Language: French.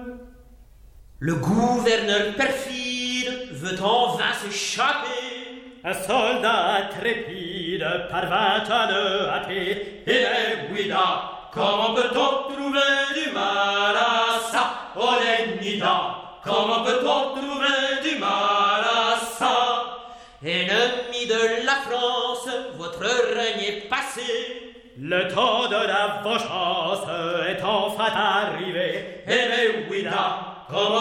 Le gouverneur perfide veut en vain s'échapper. Un soldat intrépide parvint à le hâter. Eh Guida, comment peut-on trouver du mal à ça? Oh Nida, comment peut-on trouver du mal à ça? Ennemi de la France, votre règne est passé. Le temps de la vengeance est enfin arrivé. Eh Guida, comment